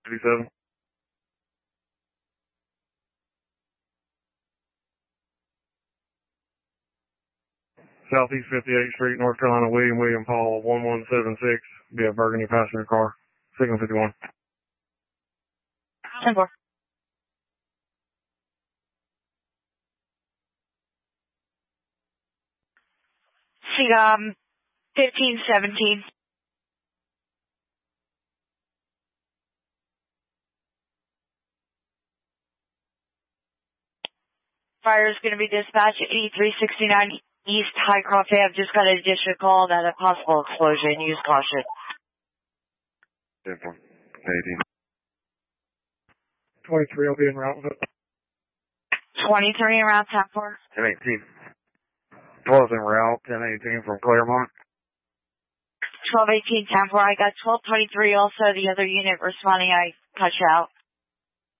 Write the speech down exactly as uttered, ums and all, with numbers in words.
fifty-seven. Southeast fifty-eighth Street, North Carolina, William William Paul, one one seven six. Be a burgundy passenger car. Signal fifty-one. ten four. See, um, fifteen seventeen. Fire is going to be dispatched at eighty-three sixty-nine East Highcroft Ave. Just got an additional call about a possible explosion. Use caution. ten four. eighteen. twenty-three will be en route with it. twenty-three around ten four. ten eighteen. twelve en route, ten eighteen from Claremont. twelve eighteen ten four. I got twelve twenty-three also, the other unit responding. I cut you out.